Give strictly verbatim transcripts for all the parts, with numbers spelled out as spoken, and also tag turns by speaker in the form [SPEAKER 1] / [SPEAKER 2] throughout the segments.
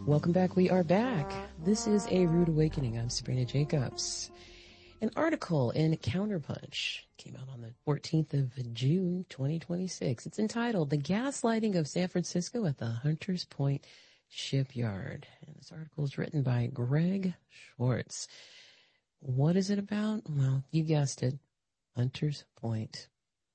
[SPEAKER 1] Welcome back. We are back. This is A Rude Awakening. I'm Sabrina Jacobs. An article in Counterpunch came out on the fourteenth of June, twenty twenty-six. It's entitled, The Gaslighting of San Francisco at the Hunters Point Shipyard. And this article is written by Greg Schwartz. What is it about? Well, you guessed it. Hunters Point.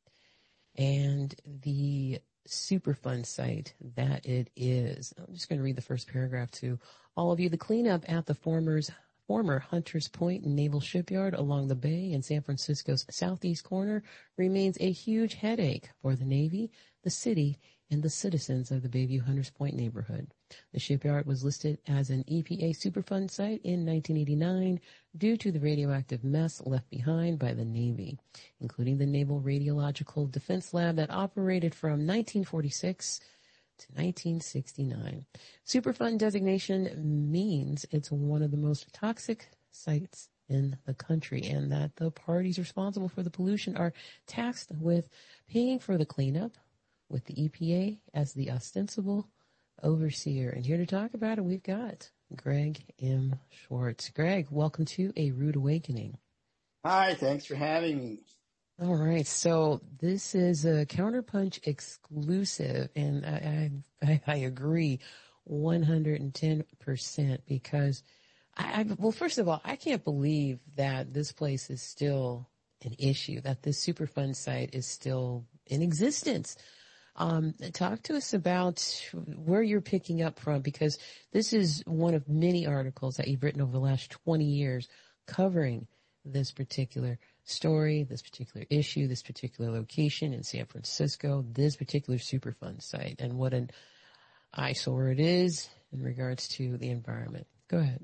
[SPEAKER 1] And the Superfund site that it is. I'm just going to read the first paragraph to all of you. The cleanup at the former's, former Hunters Point Naval Shipyard along the bay in San Francisco's southeast corner remains a huge headache for the Navy, the city, and the citizens of the Bayview Hunters Point neighborhood. The shipyard was listed as an E P A Superfund site in nineteen eighty-nine due to the radioactive mess left behind by the Navy, including the Naval Radiological Defense Lab that operated from nineteen forty-six to nineteen sixty-nine. Superfund designation means it's one of the most toxic sites in the country, and that the parties responsible for the pollution are tasked with paying for the cleanup, with the E P A as the ostensible overseer. And here to talk about it, we've got Greg M. Schwartz. Greg, welcome to A Rude Awakening.
[SPEAKER 2] Hi, thanks for having me.
[SPEAKER 1] All right, so this is a Counterpunch exclusive, and I, I, I agree one hundred ten percent because, I, I, well, first of all, I can't believe that this place is still an issue, that this Superfund site is still in existence. Um, talk to us about where you're picking up from, because this is one of many articles that you've written over the last twenty years covering this particular story, this particular issue, this particular location in San Francisco, this particular Superfund site, and what an eyesore it is in regards to the environment. Go ahead.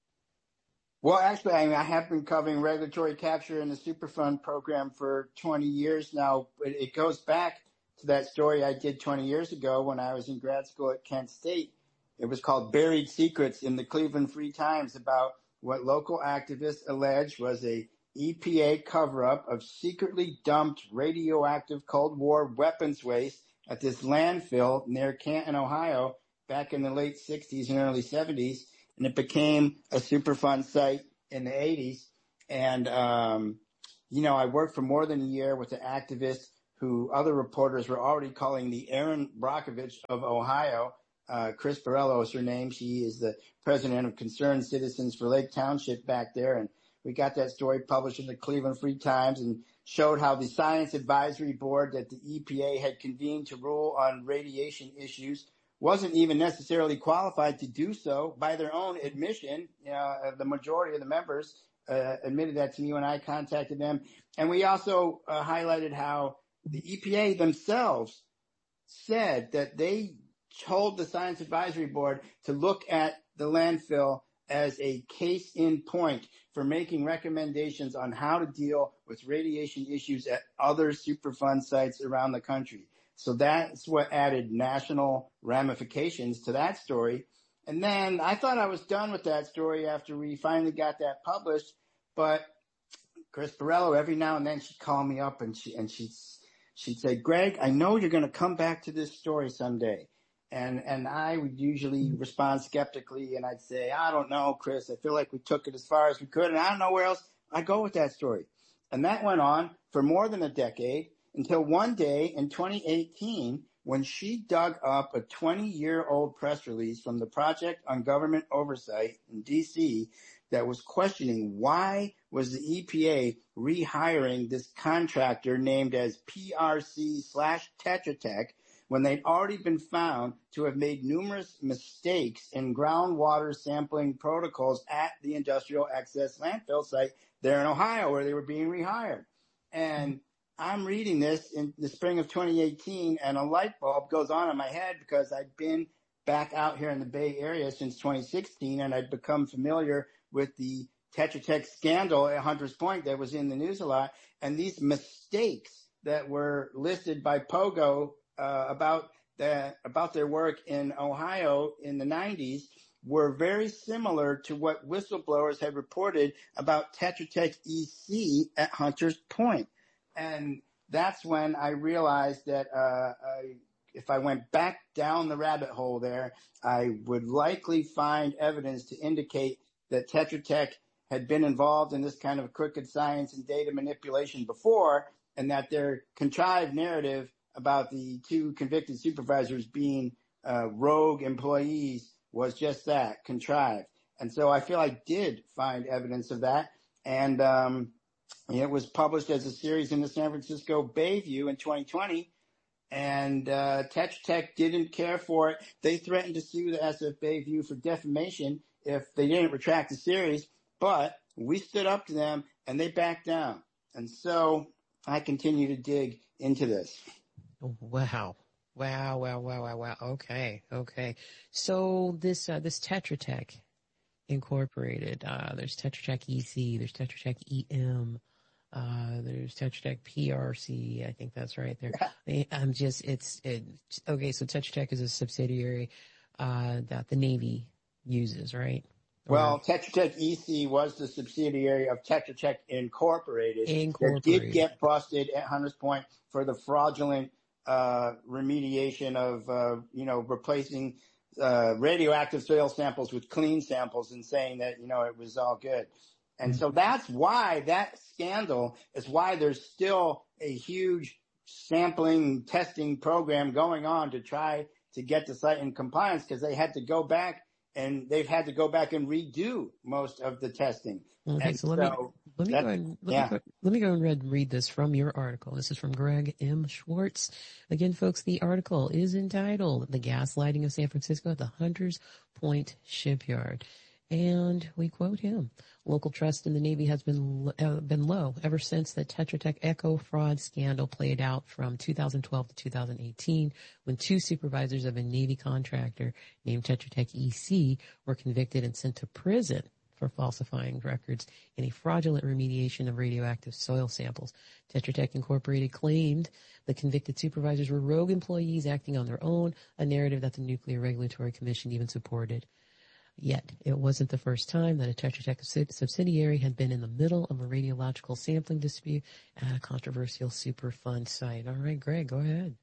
[SPEAKER 2] Well, actually, I, mean, I have been covering regulatory capture in the Superfund program for twenty years now. But it goes back to that story I did twenty years ago when I was in grad school at Kent State. It was called Buried Secrets in the Cleveland Free Times, about what local activists alleged was a E P A cover-up of secretly dumped radioactive Cold War weapons waste at this landfill near Canton, Ohio, back in the late sixties and early seventies. And it became a Superfund site in the eighties. And, um, you know, I worked for more than a year with the activists who other reporters were already calling the Erin Brockovich of Ohio. Uh, Chris Borrello is her name. She is the president of Concerned Citizens for Lake Township back there. And we got that story published in the Cleveland Free Times and showed how the Science Advisory Board that the E P A had convened to rule on radiation issues wasn't even necessarily qualified to do so by their own admission. You know, the majority of the members uh, admitted that to me when I contacted them. And we also uh, highlighted how the E P A themselves said that they told the Science Advisory Board to look at the landfill as a case in point for making recommendations on how to deal with radiation issues at other Superfund sites around the country. So that's what added national ramifications to that story. And then I thought I was done with that story after we finally got that published. But Chris Borrello, every now and then she'd call me up and she and she'd she'd say, Greg, I know you're going to come back to this story someday. And and I would usually respond skeptically, and I'd say, I don't know, Chris. I feel like we took it as far as we could, and I don't know where else I go with that story. And that went on for more than a decade until one day in twenty eighteen, when she dug up a twenty-year-old press release from the Project on Government Oversight in D C that was questioning why was the E P A rehiring this contractor named as P R C slash Tetra Tech when they'd already been found to have made numerous mistakes in groundwater sampling protocols at the industrial excess landfill site there in Ohio where they were being rehired. And I'm reading this in the spring of twenty eighteen, and a light bulb goes on in my head because I'd been back out here in the Bay Area since twenty sixteen, and I'd become familiar with the Tetra Tech scandal at Hunters Point that was in the news a lot. And these mistakes that were listed by Pogo uh, about the, about their work in Ohio in the nineties were very similar to what whistleblowers had reported about Tetra Tech E C at Hunters Point. And that's when I realized that uh, I if I went back down the rabbit hole there, I would likely find evidence to indicate that Tetra Tech had been involved in this kind of crooked science and data manipulation before, and that their contrived narrative about the two convicted supervisors being uh, rogue employees was just that, contrived. And so I feel I did find evidence of that. And um, it was published as a series in the San Francisco Bayview in twenty twenty. And uh, Tetra Tech didn't care for it. They threatened to sue the S F Bayview for defamation if they didn't retract the series. But we stood up to them, and they backed down. And so I continue to dig into this.
[SPEAKER 1] Wow. Wow, wow, wow, wow, wow. Okay, okay. So this uh, this Tetra Tech Incorporated, uh, there's Tetra Tech E C, there's Tetra Tech E M, uh, there's Tetra Tech P R C, I think that's right there. I'm just, it's, it, okay, so Tetra Tech is a subsidiary uh, that the Navy uses, right? Or,
[SPEAKER 2] well, Tetra Tech E C was the subsidiary of Tetra Tech Incorporated.
[SPEAKER 1] Incorporated.
[SPEAKER 2] That did get busted at Hunters Point for the fraudulent uh, remediation of, uh, you know, replacing uh, radioactive soil samples with clean samples and saying that, you know, it was all good. And so that's why that scandal is why there's still a huge sampling testing program going on to try to get the site in compliance, because they had to go back and they've had to go back and redo most of the testing.
[SPEAKER 1] Okay,
[SPEAKER 2] and
[SPEAKER 1] so let
[SPEAKER 2] so
[SPEAKER 1] me let me go and let,
[SPEAKER 2] yeah.
[SPEAKER 1] me go, let me go and read, read this from your article. This is from Greg M. Schwartz. Again, folks, the article is entitled "The Gaslighting of San Francisco at the Hunters Point Shipyard." And we quote him: "Local trust in the Navy has been uh, been low ever since the Tetra Tech Echo fraud scandal played out from two thousand twelve to two thousand eighteen, when two supervisors of a Navy contractor named Tetra Tech E C were convicted and sent to prison for falsifying records in a fraudulent remediation of radioactive soil samples. Tetra Tech Incorporated claimed the convicted supervisors were rogue employees acting on their own, a narrative that the Nuclear Regulatory Commission even supported. Yet, it wasn't the first time that a Tetra Tech subsidiary had been in the middle of a radiological sampling dispute at a controversial Superfund site." All right, Greg, go ahead.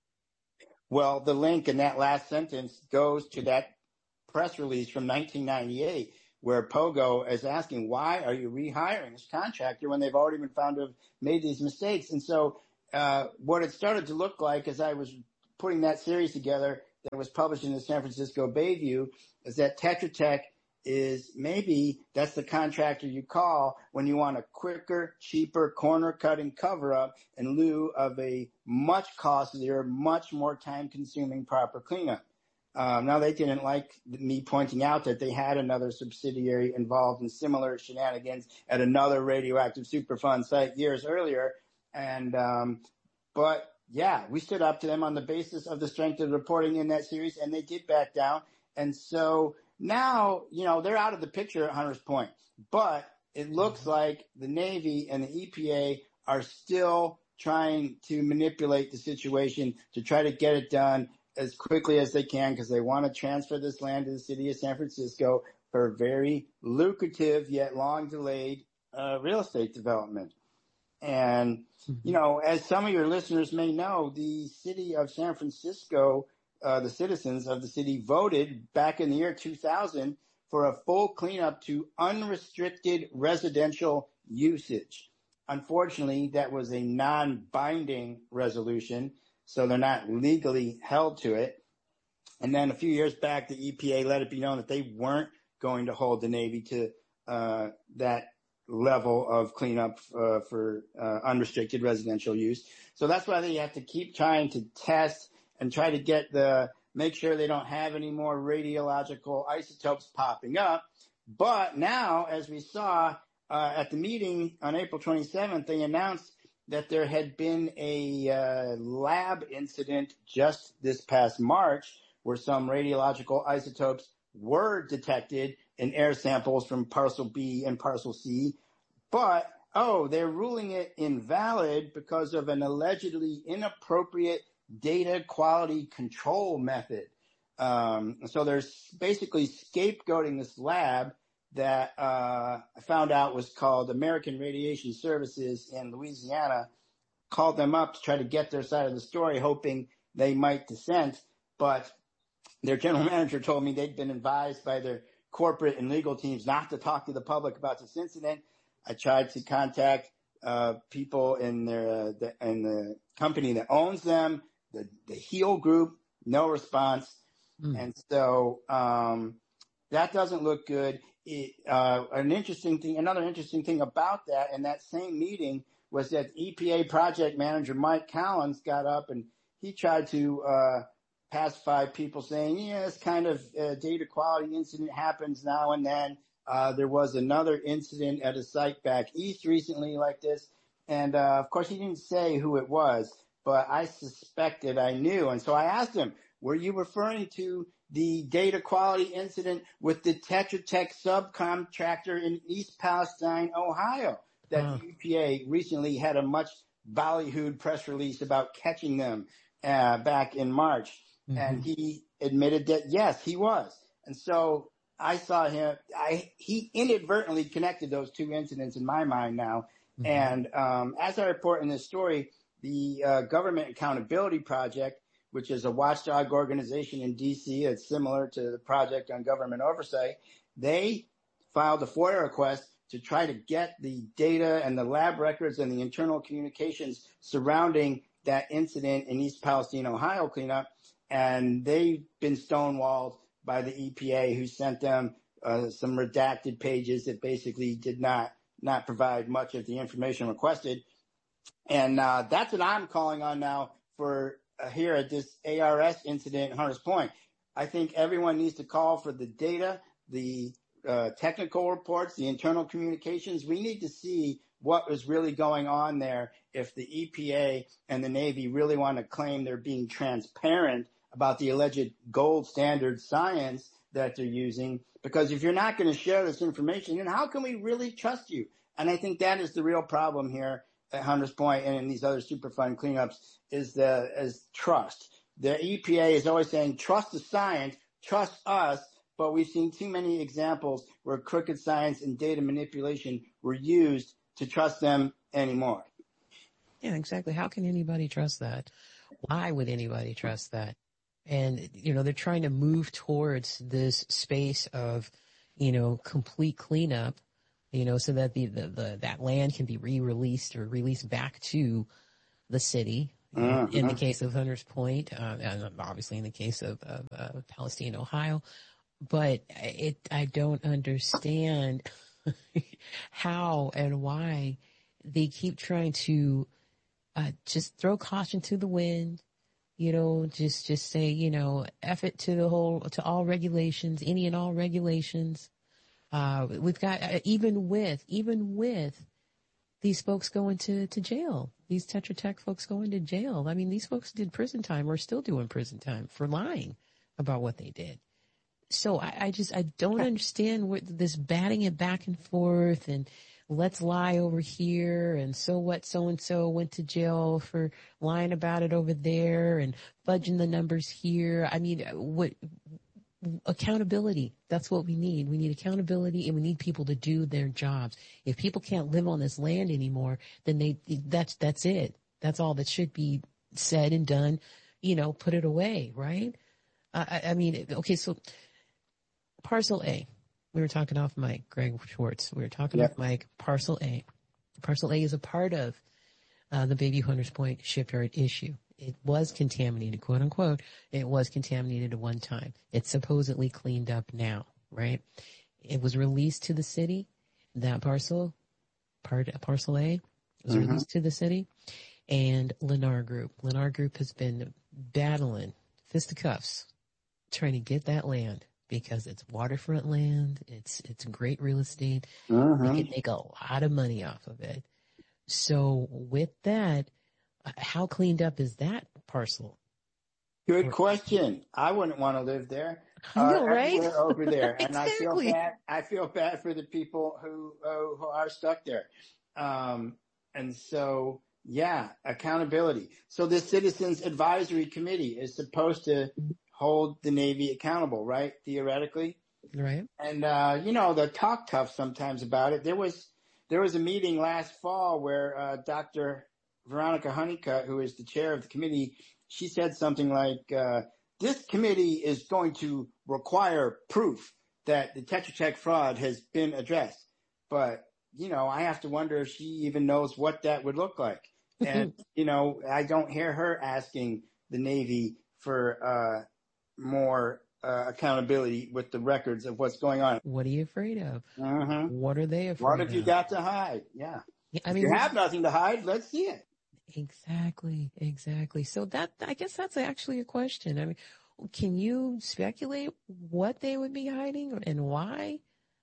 [SPEAKER 2] Well, the link in that last sentence goes to that press release from nineteen ninety-eight, where Pogo is asking, why are you rehiring this contractor when they've already been found to have made these mistakes? And so uh, what it started to look like as I was putting that series together that was published in the San Francisco Bayview is that Tetra Tech is maybe that's the contractor you call when you want a quicker, cheaper, corner-cutting cover-up in lieu of a much costlier, much more time-consuming proper cleanup. Um, now, they didn't like me pointing out that they had another subsidiary involved in similar shenanigans at another radioactive Superfund site years earlier. And um, but, yeah, we stood up to them on the basis of the strength of the reporting in that series, and they did back down. And so now, you know, they're out of the picture at Hunters Point. But it looks like the Navy and the E P A are still trying to manipulate the situation to try to get it done as quickly as they can, because they want to transfer this land to the city of San Francisco for very lucrative yet long delayed uh, real estate development. And, you know, as some of your listeners may know, the city of San Francisco, uh, the citizens of the city voted back in the year two thousand for a full cleanup to unrestricted residential usage. Unfortunately, that was a non-binding resolution, so they're not legally held to it. And then a few years back, the E P A let it be known that they weren't going to hold the Navy to uh, that level of cleanup uh, for uh, unrestricted residential use. So that's why they have to keep trying to test and try to get the, make sure they don't have any more radiological isotopes popping up. But now, as we saw uh, at the meeting on April twenty-seventh, they announced that there had been a uh, lab incident just this past March where some radiological isotopes were detected in air samples from Parcel B and Parcel C. But, oh, they're ruling it invalid because of an allegedly inappropriate data quality control method. Um, so they're basically scapegoating this lab that uh, I found out was called American Radiation Services in Louisiana, called them up to try to get their side of the story, hoping they might dissent, but their general manager told me they'd been advised by their corporate and legal teams not to talk to the public about this incident. I tried to contact uh, people in their uh, the, in the company that owns them, the, the HEAL group, no response. Mm. And so um, that doesn't look good. It, uh, an interesting thing, another interesting thing about that, in that same meeting, was that E P A project manager Mike Collins got up and he tried to uh, pacify people, saying, yeah, this kind of uh, data quality incident happens now and then. Uh, there was another incident at a site back east recently like this. And, uh, of course, he didn't say who it was, but I suspected I knew. And so I asked him, were you referring to the data quality incident with the Tetra Tech subcontractor in East Palestine, Ohio, that uh. the E P A recently had a much ballyhooed press release about catching them uh, back in March? Mm-hmm. And he admitted that, yes, he was. And so I saw him, I, he inadvertently connected those two incidents in my mind now. Mm-hmm. And um, as I report in this story, the uh, Government Accountability Project, which is a watchdog organization in D C, it's similar to the Project on Government Oversight, they filed a FOIA request to try to get the data and the lab records and the internal communications surrounding that incident in East Palestine, Ohio cleanup. And they've been stonewalled by the E P A, who sent them uh, some redacted pages that basically did not not provide much of the information requested. And uh, that's what I'm calling on now for uh, here at this A R S incident in Hunters Point. I think everyone needs to call for the data, the uh, technical reports, the internal communications. We need to see what was really going on there if the E P A and the Navy really want to claim they're being transparent about the alleged gold standard science that they're using. Because if you're not going to share this information, then how can we really trust you? And I think that is the real problem here at Hunters Point and in these other Superfund cleanups is the is trust. The E P A is always saying, trust the science, trust us, but we've seen too many examples where crooked science and data manipulation were used to trust them anymore.
[SPEAKER 1] Yeah, exactly. How can anybody trust that? Why would anybody trust that? And, you know, they're trying to move towards this space of, you know, complete cleanup, you know, so that the, the, the that land can be re-released or released back to the city. Uh-huh. In the case of Hunters Point, uh, and obviously in the case of, of uh, Palestine, Ohio. But it, I don't understand how and why they keep trying to uh, just throw caution to the wind. You know, just, just say, you know, F it to the whole, to all regulations, any and all regulations. Uh, we've got, uh, even with, even with these folks going to, to jail, these Tetra Tech folks going to jail. I mean, these folks did prison time or still doing prison time for lying about what they did. So I, I just, I don't understand what this batting it back and forth and let's lie over here and so what so-and-so went to jail for lying about it over there and fudging the numbers here. I mean, what accountability, that's what we need. We need accountability and we need people to do their jobs. If people can't live on this land anymore, then they, that's, that's it. That's all that should be said and done, you know, put it away, right? I, I mean, okay, so Parcel A. We were talking off mic, Greg Schwartz. We were talking yep. off mic. Parcel A. Parcel A is a part of uh, the Bayview Hunters Point shipyard issue. It was contaminated, quote unquote. It was contaminated at one time. It's supposedly cleaned up now, right? It was released to the city. That parcel, part Parcel A, was mm-hmm. released to the city. And Lennar Group. Lennar Group has been battling fisticuffs, trying to get that land. Because it's waterfront land, it's it's great real estate. Uh-huh. They can make a lot of money off of it. So with that, how cleaned up is that parcel?
[SPEAKER 2] Good question. I wouldn't want to live there.
[SPEAKER 1] I know, uh, right?
[SPEAKER 2] Over there, and
[SPEAKER 1] Exactly.
[SPEAKER 2] I feel bad. I feel bad for the people who uh, who are stuck there. Um, and so, yeah, accountability. So the Citizens Advisory Committee is supposed to hold the Navy accountable, right? Theoretically.
[SPEAKER 1] Right.
[SPEAKER 2] And, uh, you know, they talk tough sometimes about it. There was, there was a meeting last fall where, uh, Doctor Veronica Honeycutt, who is the chair of the committee, she said something like, uh, this committee is going to require proof that the Tetra Tech fraud has been addressed. But, you know, I have to wonder if she even knows what that would look like. And, you know, I don't hear her asking the Navy for uh, more uh, accountability with the records of what's going on.
[SPEAKER 1] What are you afraid of?
[SPEAKER 2] Mm-hmm.
[SPEAKER 1] What are they afraid of?
[SPEAKER 2] What have you got to hide? Yeah.
[SPEAKER 1] yeah I
[SPEAKER 2] if
[SPEAKER 1] mean,
[SPEAKER 2] you have nothing to hide, let's see it.
[SPEAKER 1] Exactly, exactly. So that, I guess that's actually a question. I mean, can you speculate what they would be hiding and why?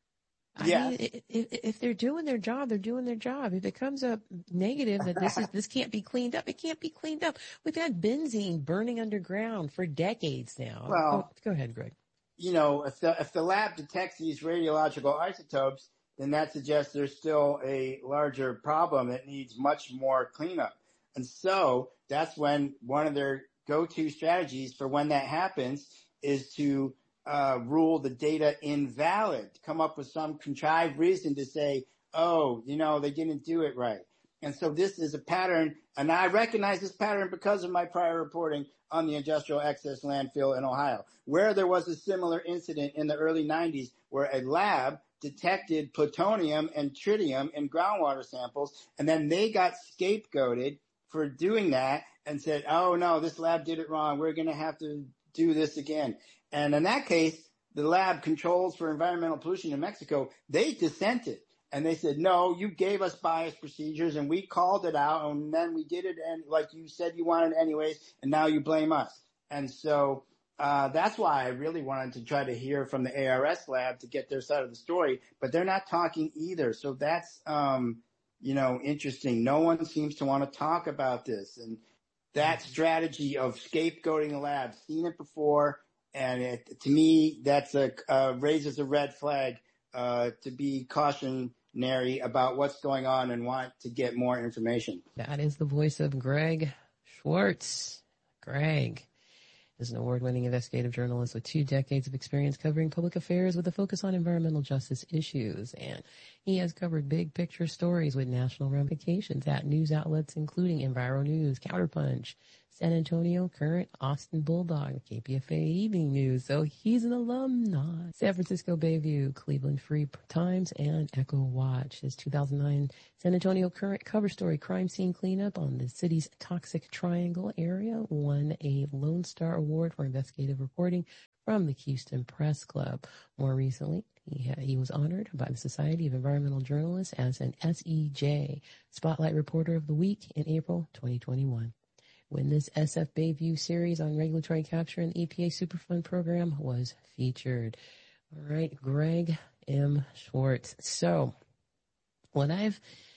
[SPEAKER 1] I
[SPEAKER 2] yes.
[SPEAKER 1] mean, if, if they're doing their job, they're doing their job. If it comes up negative that this is, this can't be cleaned up, it can't be cleaned up. We've had benzene burning underground for decades now.
[SPEAKER 2] Well,
[SPEAKER 1] go, go ahead, Greg.
[SPEAKER 2] You know, if the, if the lab detects these radiological isotopes, then that suggests there's still a larger problem that needs much more cleanup. And so that's when one of their go-to strategies for when that happens is to uh, rule the data invalid, come up with some contrived reason to say, oh, you know, they didn't do it right. And so this is a pattern, and I recognize this pattern because of my prior reporting on the industrial excess landfill in Ohio, where there was a similar incident in the early nineties where a lab detected plutonium and tritium in groundwater samples, and then they got scapegoated for doing that and said, oh, no, this lab did it wrong. We're going to have to do this again. And in that case, the lab controls for environmental pollution in Mexico, they dissented. And they said, no, you gave us bias procedures and we called it out and then we did it and like you said you wanted anyways, and now you blame us. And so uh, that's why I really wanted to try to hear from the A R S lab to get their side of the story, but they're not talking either. So that's, um, you know, interesting. No one seems to want to talk about this. And that strategy of scapegoating the lab, seen it before, and it, to me, that's a uh, raises a red flag uh, to be cautionary about what's going on and want to get more information.
[SPEAKER 1] That is the voice of Greg Schwartz. Greg is an award-winning investigative journalist with two decades of experience covering public affairs with a focus on environmental justice issues. And he has covered big picture stories with national ramifications at news outlets including Enviro News, Counterpunch, San Antonio Current, Austin Bulldog, K P F A Evening News. So he's an alumni. San Francisco Bayview, Cleveland Free Times, and Echo Watch. His two thousand nine San Antonio Current cover story, Crime Scene Cleanup on the city's Toxic Triangle area, won a Lone Star Award for investigative reporting from the Houston Press Club. More recently, he, ha- he was honored by the Society of Environmental Journalists as an S E J Spotlight Reporter of the Week in April twenty twenty-one. When this S F Bayview series on regulatory capture and the E P A Superfund program was featured. All right, Greg M. Schwartz. So what I've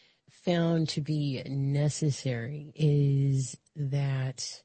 [SPEAKER 1] found to be necessary is that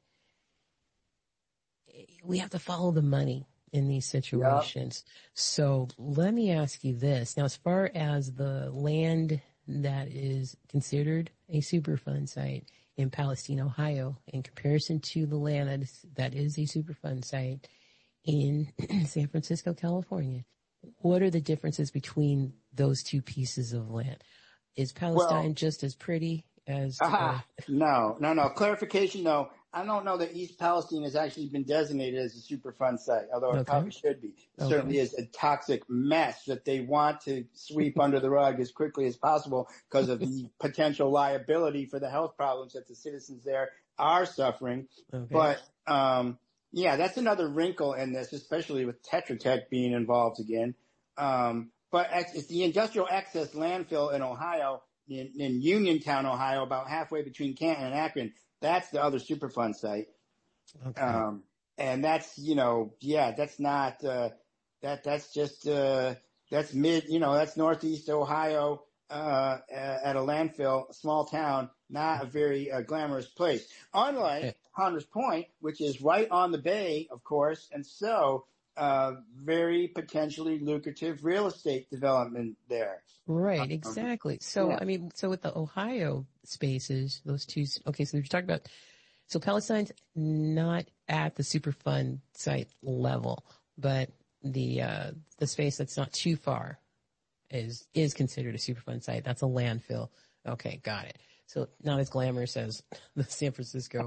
[SPEAKER 1] we have to follow the money in these situations. Yep. So let me ask you this. Now, as far as the land that is considered a Superfund site in Palestine, Ohio, in comparison to the land that is, that is a Superfund site in San Francisco, California, what are the differences between those two pieces of land? Is Palestine well, just as pretty as...
[SPEAKER 2] Uh, no, no, no. Clarification, no. I don't know that East Palestine has actually been designated as a Superfund site, although it okay. probably should be. It okay. certainly is a toxic mess that they want to sweep under the rug as quickly as possible because of the potential liability for the health problems that the citizens there are suffering. Okay. But, um, yeah, that's another wrinkle in this, especially with Tetra Tech being involved again. Um, but it's the industrial excess landfill in Ohio, in, in Uniontown, Ohio, about halfway between Canton and Akron. That's the other Superfund site. Okay. Um, and that's, you know, yeah, that's not, uh, that, that's just, uh, that's mid, you know, that's Northeast Ohio, uh, at a landfill, a small town, not a very uh, glamorous place. Unlike Hunters Point, which is right on the bay, of course, and so, uh, very potentially lucrative real estate development there.
[SPEAKER 1] Right, exactly. So, yeah. I mean, so with the Ohio spaces, those two, okay, so you're talking about, so Palestine's not at the Superfund site level, but the, uh, the space that's not too far is, is considered a Superfund site. That's a landfill. Okay, got it. So not as glamorous as the San Francisco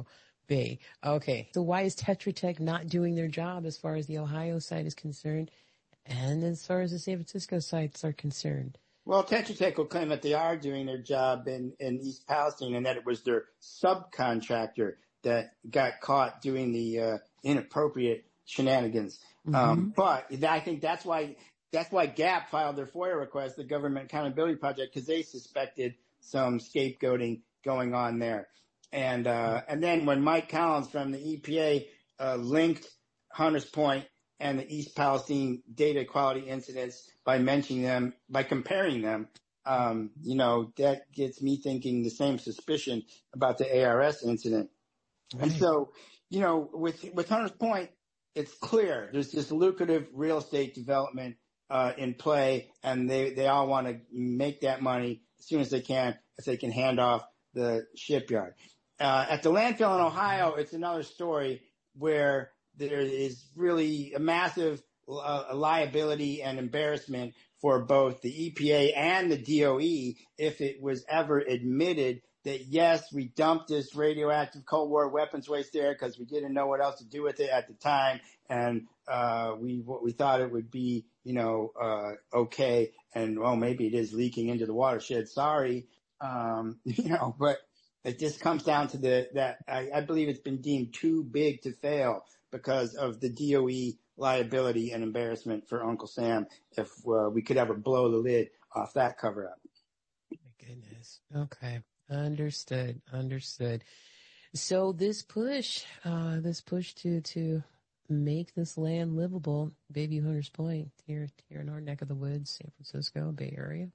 [SPEAKER 1] Bay. Okay. So why is Tetra Tech not doing their job as far as the Ohio side is concerned and as far as the San Francisco sites are concerned?
[SPEAKER 2] Well, Tetra Tech will claim that they are doing their job in, in East Palestine and that it was their subcontractor that got caught doing the uh, inappropriate shenanigans. Mm-hmm. Um, but I think that's why that's why GAP filed their FOIA request, the Government Accountability Project, because they suspected some scapegoating going on there. And uh, and then when Mike Collins from the E P A uh, linked Hunters Point and the East Palestine data quality incidents by mentioning them, by comparing them, um, you know, that gets me thinking the same suspicion about the A R S incident. Right. And so, you know, with with Hunters Point, it's clear there's this lucrative real estate development uh, in play, and they, they all want to make that money as soon as they can, if they can hand off the shipyard. Uh, at the landfill in Ohio, it's another story where there is really a massive uh, liability and embarrassment for both the E P A and the D O E if it was ever admitted that, yes, we dumped this radioactive Cold War weapons waste there because we didn't know what else to do with it at the time, and uh, we we thought it would be, you know, uh, okay, and, well, maybe it is leaking into the watershed. Sorry. Um, you know, but it just comes down to the that I, I believe it's been deemed too big to fail because of the D O E liability and embarrassment for Uncle Sam if uh, we could ever blow the lid off that cover up.
[SPEAKER 1] My goodness. Okay. Understood. Understood. So this push, uh, this push to, to make this land livable, Baby Hunters Point here, here in our neck of the woods, San Francisco Bay Area.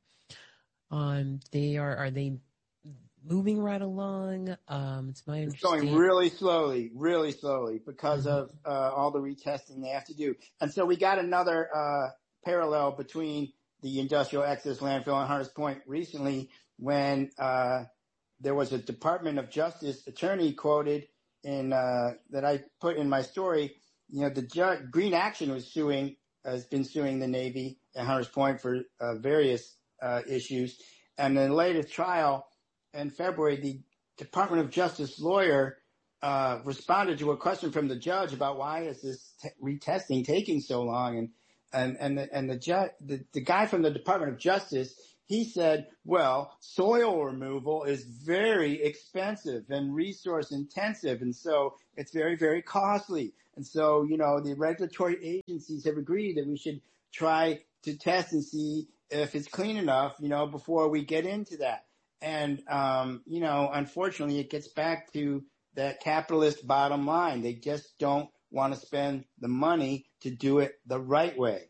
[SPEAKER 1] Um, they are, are they moving right along? Um, it's my
[SPEAKER 2] It's
[SPEAKER 1] understanding.
[SPEAKER 2] going really slowly, really slowly because mm-hmm. of, uh, all the retesting they have to do. And so we got another, uh, parallel between the industrial excess landfill and Hunters Point recently when, uh, there was a Department of Justice attorney quoted in, uh, that I put in my story. You know, the ju- Green Action was suing, has been suing the Navy at Hunters Point for, uh, various, uh, issues. And in the latest trial in February, the Department of Justice lawyer, uh, responded to a question from the judge about why is this t- retesting taking so long? And, and, and the, and the ju- the, the guy from the Department of Justice, he said, well, soil removal is very expensive and resource intensive. And so it's very, very costly. And so, you know, the regulatory agencies have agreed that we should try to test and see if it's clean enough, you know, before we get into that. And, um, you know, unfortunately, it gets back to that capitalist bottom line. They just don't want to spend the money to do it the right way.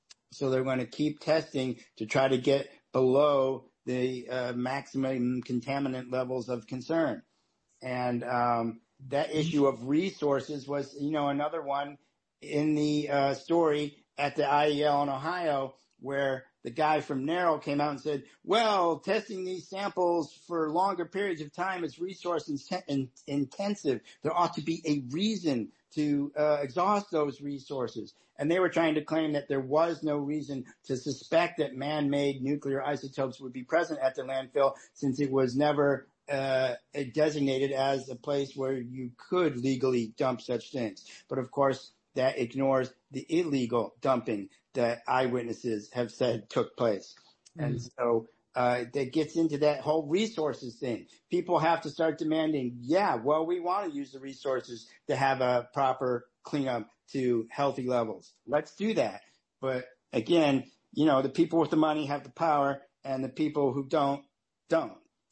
[SPEAKER 2] So they're going to keep testing to try to get below the uh, maximum contaminant levels of concern. And um, that issue of resources was, you know, another one in the uh, story at the I E L in Ohio, where the guy from Narrow came out and said, well, testing these samples for longer periods of time is resource in- in- intensive. There ought to be a reason to uh, exhaust those resources. And they were trying to claim that there was no reason to suspect that man-made nuclear isotopes would be present at the landfill since it was never uh, designated as a place where you could legally dump such things. But of course, that ignores the illegal dumping that eyewitnesses have said took place. Mm. And so uh, that gets into that whole resources thing. People have to start demanding, yeah, well, we want to use the resources to have a proper cleanup to healthy levels. Let's do that. But again, you know, the people with the money have the power and the people who don't, don't.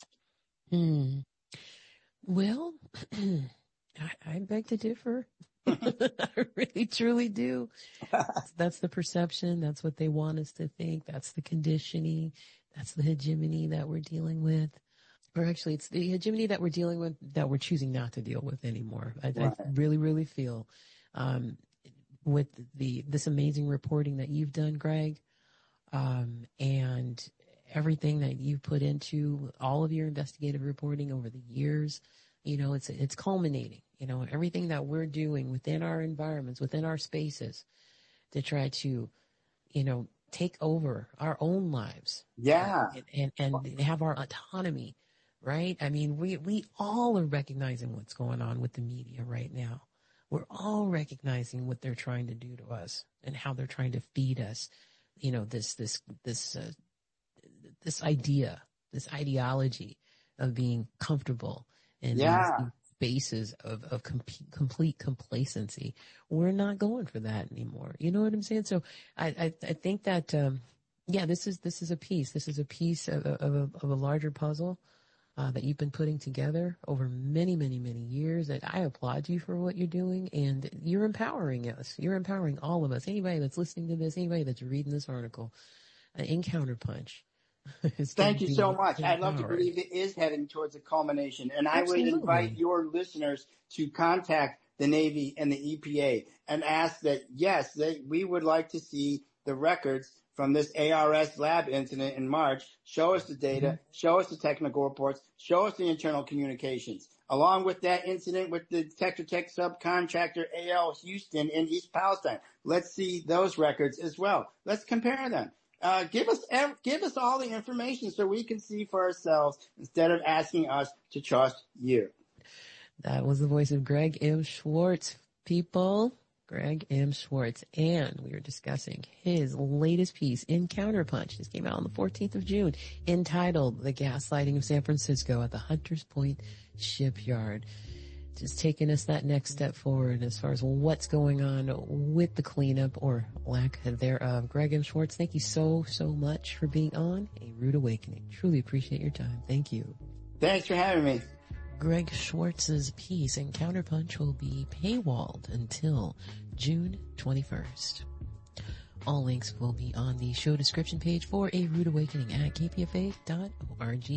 [SPEAKER 1] Hmm. Well, I, I beg to differ. I really, truly do. That's the perception. That's what they want us to think. That's the conditioning. That's the hegemony that we're dealing with. Or actually, it's the hegemony that we're dealing with that we're choosing not to deal with anymore. I, right. I really, really feel um, with the this amazing reporting that you've done, Greg, um, and everything that you've put into all of your investigative reporting over the years. You know, it's it's culminating. You know, everything that we're doing within our environments, within our spaces, to try to, you know, take over our own lives.
[SPEAKER 2] Yeah.
[SPEAKER 1] And, and, and have our autonomy, right? I mean, we, we all are recognizing what's going on with the media right now. We're all recognizing what they're trying to do to us and how they're trying to feed us, you know, this, this, this, uh, this idea, this ideology of being comfortable in
[SPEAKER 2] Yeah.
[SPEAKER 1] these spaces of, of com- complete complacency. We're not going for that anymore. You know what I'm saying? So I, I, I think that, um, yeah, this is, this is a piece. This is a piece of, of, of, a, of a larger puzzle. Uh, that you've been putting together over many, many, many years. That I applaud you for what you're doing, and you're empowering us. You're empowering all of us. Anybody that's listening to this, anybody that's reading this article, uh, in Counterpunch.
[SPEAKER 2] Thank you so much. I'd love to believe it is heading towards a culmination, and I
[SPEAKER 1] Absolutely.
[SPEAKER 2] would invite your listeners to contact the Navy and the E P A and ask that, yes, they, we would like to see the records from this A R S lab incident in March. Show us the data, mm-hmm. show us the technical reports, show us the internal communications. Along with that incident with the Tetra Tech subcontractor A L Houston in East Palestine. Let's see those records as well. Let's compare them. Uh, give us give us all the information so we can see for ourselves instead of asking us to trust you.
[SPEAKER 1] That was the voice of Greg M. Schwartz, people. Greg M. Schwartz, and we were discussing his latest piece in Counterpunch. This came out on the fourteenth of June, entitled The Gaslighting of San Francisco at the Hunters Point Shipyard. Just taking us that next step forward as far as what's going on with the cleanup or lack thereof. Greg M. Schwartz, thank you so, so much for being on A Rude Awakening. Truly appreciate your time. Thank you.
[SPEAKER 2] Thanks for having me.
[SPEAKER 1] Greg Schwartz's piece in Counterpunch will be paywalled until June twenty-first. All links will be on the show description page for A Rude Awakening at k p f a dot org.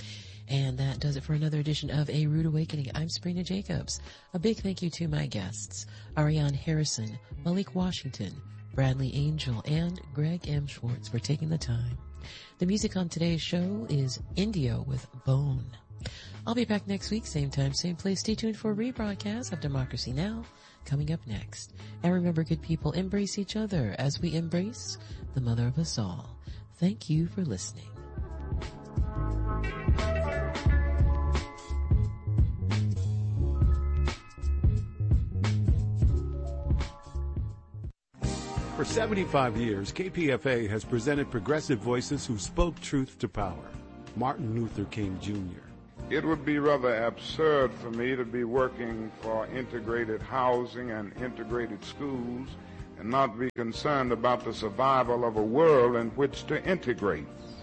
[SPEAKER 1] And that does it for another edition of A Rude Awakening. I'm Sabrina Jacobs. A big thank you to my guests, Ariane Harrison, Malik Washington, Bradley Angel, and Greg M. Schwartz for taking the time. The music on today's show is Indio with Bone. I'll be back next week, same time, same place. Stay tuned for a rebroadcast of Democracy Now! Coming up next. And remember, good people, embrace each other as we embrace the mother of us all. Thank you for listening.
[SPEAKER 3] For seventy-five years, K P F A has presented progressive voices who spoke truth to power. Martin Luther King Junior
[SPEAKER 4] It would be rather absurd for me to be working for integrated housing and integrated schools and not be concerned about the survival of a world in which to integrate.